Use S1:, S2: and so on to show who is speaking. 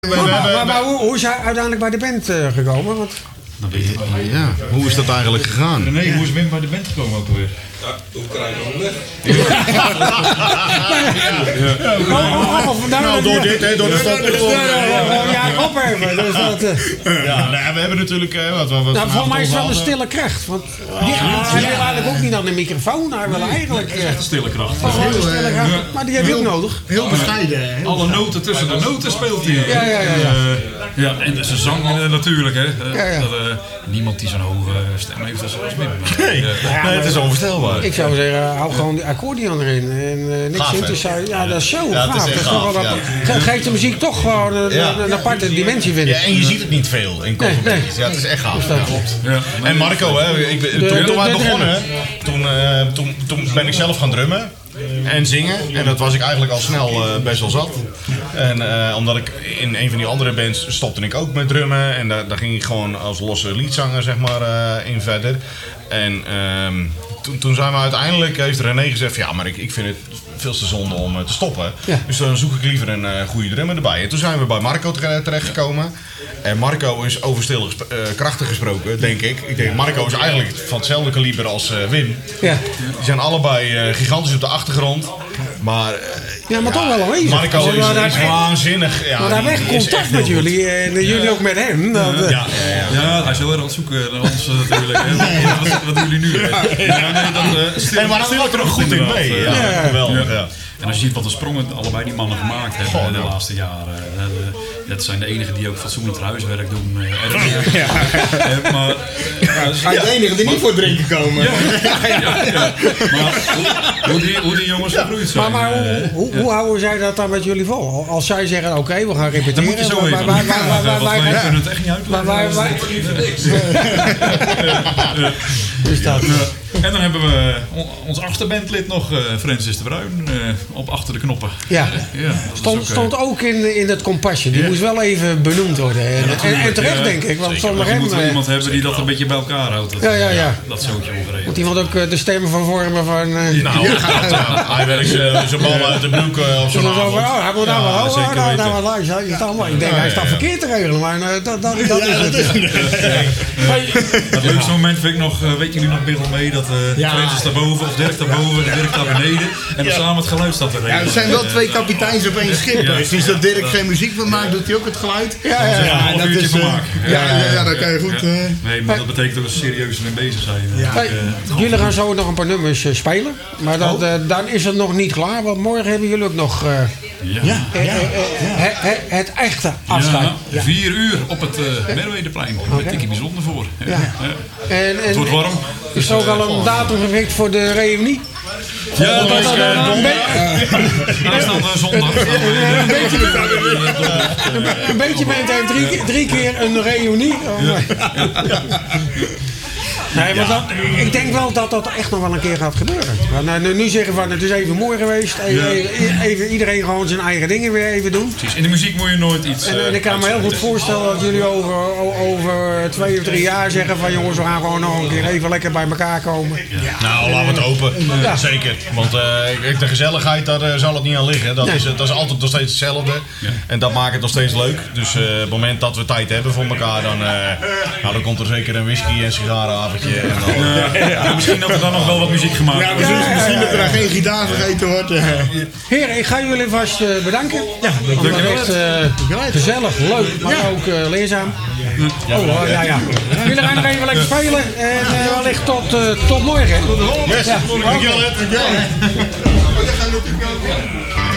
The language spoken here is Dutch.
S1: Maar hoe is hij uiteindelijk bij de band gekomen? Want...
S2: Ja, hoe is dat eigenlijk gegaan?
S3: Nee, hoe is Wim bij de band gekomen ook alweer?
S4: Ja, hoe krijg je hem weg?
S2: Nou, door dit, hè, door de stop.
S1: Ja, opheffen. Dus
S2: we hebben natuurlijk...
S1: voor mij is het wel een stille kracht. Want hij wil eigenlijk ook niet aan de microfoon. Hij wil eigenlijk...
S3: Echt een stille kracht.
S1: Maar die heb je ook nodig.
S5: Heel bescheiden.
S3: Alle noten tussen de noten speelt hij. Ja, en zijn zang natuurlijk, hè. Niemand die zo'n hoge stem heeft als Wim.
S2: Nee, het is onvoorstelbaar.
S1: Ik zou zeggen, hou gewoon die accordeon erin. En niks in. Ja, dat is zo gaaf. Dat geeft de muziek toch gewoon een aparte dimensie, vind ik.
S2: Ja, en je ziet het niet veel in competities. Ja, het is echt gaaf.
S1: Dat klopt.
S2: Ja. En Marco, hè, toen wij begonnen, toen ben ik zelf gaan drummen. En zingen. En dat was ik eigenlijk al snel best wel zat. En omdat ik in een van die andere bands stopte ik ook met drummen. En daar ging ik gewoon als losse liedzanger zeg maar in verder. En toen zijn we uiteindelijk, heeft René gezegd van, ja, maar ik vind het veel te zonde om te stoppen. Ja. Dus dan zoek ik liever een goede drummer erbij. En toen zijn we bij Marco terechtgekomen. En Marco is over stille krachten gesproken, denk ik. Ik denk, Marco is eigenlijk van hetzelfde kaliber als Wim. Ja. Die zijn allebei gigantisch op de achtergrond. Maar,
S1: maar toch wel een
S2: Marco is waanzinnig. Ja,
S1: maar hij heeft contact met jullie en jullie ook met hem.
S3: Ja, hij is heel erg aan het zoeken naar ons natuurlijk. Wat doen jullie nu?
S2: En maar dan loopt er ook goed in mee. Ja, geweldig. Ja.
S3: En als je ziet wat de sprongen allebei die mannen gemaakt hebben de laatste jaren. Dat zijn de enigen die ook fatsoenlijk huiswerk doen. Maar
S5: hij is de enige die niet voor drinken komen.
S3: Maar hoe die jongens vergroeid zijn.
S1: Maar hoe houden zij dat dan met jullie vol? Als zij zeggen, oké, we gaan repeteren.
S3: Dan moet je zo even. Wij kunnen het echt niet uitleggen.
S1: Dus dat...
S3: En dan hebben we ons achterbandlid nog, Francis de Bruin, op achter de knoppen.
S1: Ja, stond ook in het kompasje. Die moest wel even benoemd worden. En terecht, denk ik. Want zonder hem...
S3: Je moet wel iemand hebben die dat een beetje bij elkaar houdt. Dat zootje ongeregeld.
S1: Moet iemand ook de stem van vormen van...
S2: hij werkt zijn bal uit de broek of zo'n avond.
S1: Hij moet nou wel houden. Ik denk, hij staat verkeerd te regelen. Maar dat is het.
S3: Het leukste moment vind ik nog, weet jullie nog Biggel mee, dat Francis daarboven of Dirk daarboven en Dirk daar beneden en dan samen het geluid staat te regelen.
S5: Ja, er zijn wel twee kapiteins op één schip. Ja. Sinds dat Dirk geen muziek wil maken, doet hij ook het geluid.
S3: Dat is vermaak.
S5: Ja, dat kan je goed.
S3: Nee, maar dat betekent dat we serieus mee bezig zijn.
S1: Jullie gaan zo nog een paar nummers spelen, maar dan is het nog niet klaar, want morgen hebben jullie ook nog het echte afscheid.
S3: 4 uur op het Merwedeplein. Daar ben ik bijzonder voor. Het wordt warm.
S1: Is er ook al een datum gefixt voor de reunie?
S3: Ja, dat is zondag.
S1: Een beetje bent heeft 3 keer een reunie. Nee, maar ik denk wel dat dat echt nog wel een keer gaat gebeuren. Maar nu zeggen van het is even mooi geweest. Even iedereen gewoon zijn eigen dingen weer even doen.
S3: Precies. In de muziek moet je nooit iets.
S1: En ik kan me heel goed voorstellen dat jullie over 2 of 3 jaar zeggen van jongens, we gaan gewoon nog een keer even lekker bij elkaar komen.
S2: Nou, laten we het hopen. Ja. Zeker. Want de gezelligheid, daar zal het niet aan liggen. Dat is altijd nog steeds hetzelfde. Ja. En dat maakt het nog steeds leuk. Dus op het moment dat we tijd hebben voor elkaar, dan komt er zeker een whisky en sigarenavond.
S3: Misschien dat er dan nog wel wat muziek gemaakt wordt.
S5: Misschien dat er daar geen gitaar vergeten wordt.
S1: Heren, ik ga jullie vast bedanken. Ja, echt gezellig, leuk, maar ook leerzaam. Jullie gaan nog even lekker spelen. En wellicht tot morgen.
S2: Yes, dankjewel.